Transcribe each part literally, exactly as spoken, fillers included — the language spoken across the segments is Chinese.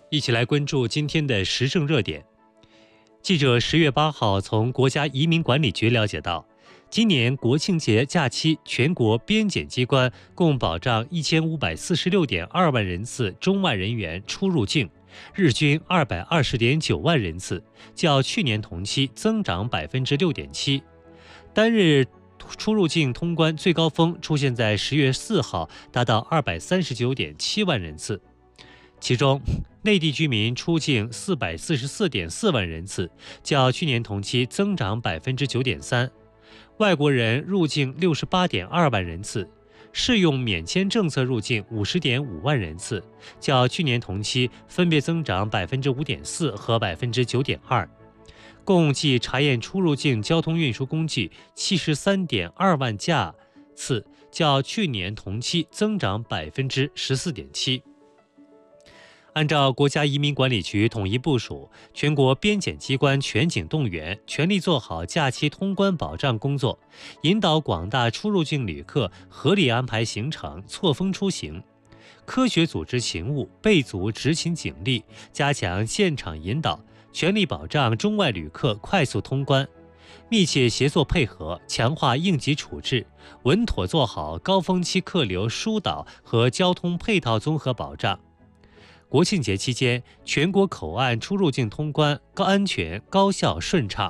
一起来关注今天的时政热点。记者十月八号从国家移民管理局了解到，今年国庆节假期，全国边检机关共保障一千五百四十六点二万人次中外人员出入境，日均二百二十点九万人次，较去年同期增长百分之六点七。单日出入境通关最高峰出现在十月四号，达到二百三十九点七万人次。其中，内地居民出境四百四十四点四万人次，较去年同期增长百分之九点三；外国人入境六十八点二万人次，适用免签政策入境五十点五万人次，较去年同期分别增长百分之五点四和百分之九点二。共计查验出入境交通运输工具七十三点二万架次，较去年同期增长百分之十四点七。按照国家移民管理局统一部署，全国边检机关全警动员，全力做好假期通关保障工作，引导广大出入境旅客合理安排行程，错峰出行，科学组织勤务，备足执勤警力，加强现场引导，全力保障中外旅客快速通关，密切协作配合，强化应急处置，稳妥做好高峰期客流疏导和交通配套综合保障。国庆节期间，全国口岸出入境通关高安全、高效、顺畅。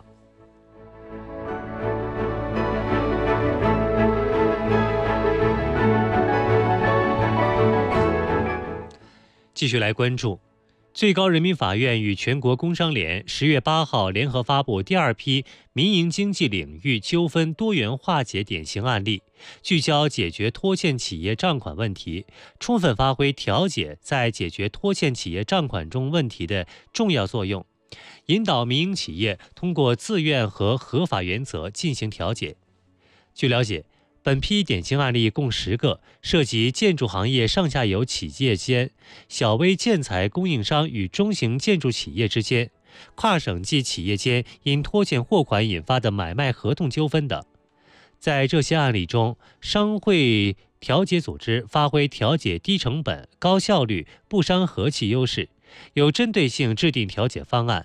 继续来关注，最高人民法院与全国工商联十月八号联合发布第二批民营经济领域纠纷多元化解典型案例，聚焦解决拖欠企业账款问题，充分发挥调解在解决拖欠企业账款中问题的重要作用，引导民营企业通过自愿和合法原则进行调解。据了解，本批典型案例共十个，涉及建筑行业上下游企业间、小微建材供应商与中型建筑企业之间、跨省级企业间因拖欠货款引发的买卖合同纠纷等。在这些案例中，商会调解组织发挥调解低成本、高效率、不伤和气优势，有针对性制定调解方案，